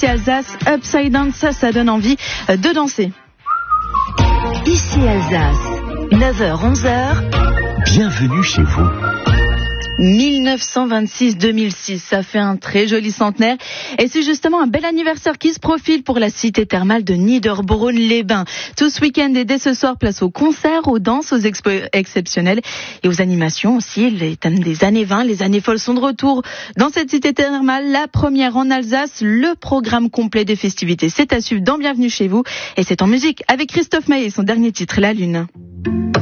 Alsace, Upside Down, ça donne envie de danser. Ici Alsace, 9h-11h. Bienvenue chez vous. 1926-2006, ça fait un très joli centenaire et c'est justement un bel anniversaire qui se profile pour la cité thermale de Niederbronn-les-Bains. Tout ce week-end et dès ce soir, place aux concerts, aux danses, aux expos exceptionnelles et aux animations aussi. Les thèmes des années 20, les années folles sont de retour dans cette cité thermale, la première en Alsace. Le programme complet des festivités, c'est à suivre dans Bienvenue chez vous et c'est en musique avec Christophe Maé et son dernier titre, La Lune.